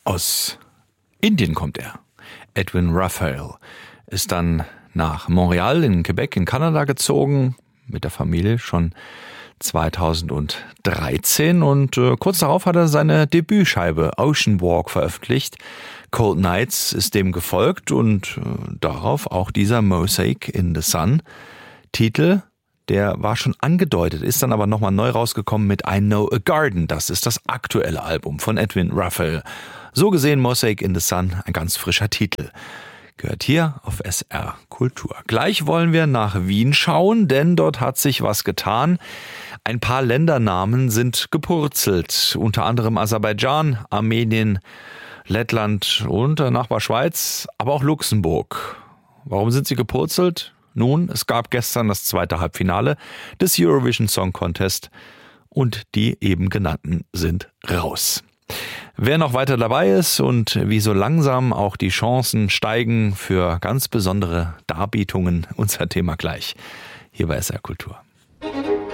Aus Indien kommt er. Edwin Raphael ist dann nach Montreal in Quebec in Kanada gezogen, mit der Familie schon 2013 und kurz darauf hat er seine Debütscheibe Ocean Walk veröffentlicht. Cold Nights ist dem gefolgt und darauf auch dieser Mosaic in the Sun. Titel, der war schon angedeutet, ist dann aber nochmal neu rausgekommen mit I Know a Garden. Das ist das aktuelle Album von Edwin Raphael. So gesehen Mosaic in the Sun, ein ganz frischer Titel. Gehört hier auf SR Kultur. Gleich wollen wir nach Wien schauen, denn dort hat sich was getan. Ein paar Ländernamen sind gepurzelt, unter anderem Aserbaidschan, Armenien, Lettland und der Nachbar Schweiz, aber auch Luxemburg. Warum sind sie gepurzelt? Nun, es gab gestern das zweite Halbfinale des Eurovision Song Contest und die eben genannten sind raus. Wer noch weiter dabei ist und wie so langsam auch die Chancen steigen für ganz besondere Darbietungen, unser Thema gleich hier bei SR Kultur.